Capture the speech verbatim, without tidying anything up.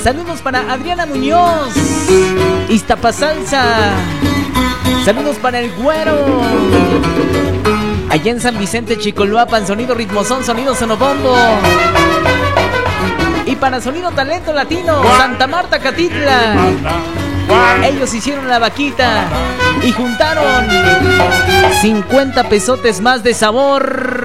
Saludos para Adriana Muñoz, Iztapasalsa. Saludos para el Güero. Allá en San Vicente, Chicoloapan, sonido ritmosón, sonido sonobombo. Y para Sonido Talento Latino, Santa Marta, Catitla. Ellos hicieron la vaquita y juntaron cincuenta pesotes más de sabor.